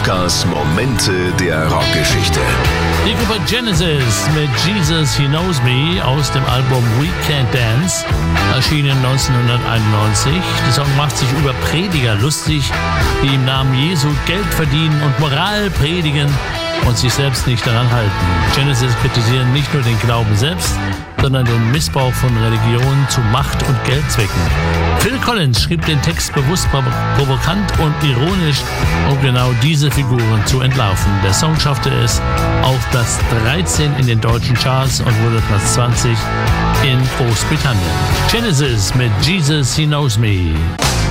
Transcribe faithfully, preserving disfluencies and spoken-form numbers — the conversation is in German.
Kafkas Momente der Rockgeschichte. Die Gruppe Genesis mit Jesus He Knows Me aus dem Album We Can't Dance, erschienen neunzehnhunderteinundneunzig. Der Song macht sich über Prediger lustig, die im Namen Jesu Geld verdienen und Moral predigen und sich selbst nicht daran halten. Genesis kritisieren nicht nur den Glauben selbst, sondern den Missbrauch von Religion zu Macht- und Geldzwecken. Phil Collins schrieb den Text bewusst provokant und ironisch, um genau diese Figuren zu entlarven. Der Song schaffte es auf Platz dreizehn in den deutschen Charts und wurde Platz zwanzig in Großbritannien. Genesis mit Jesus He Knows Me.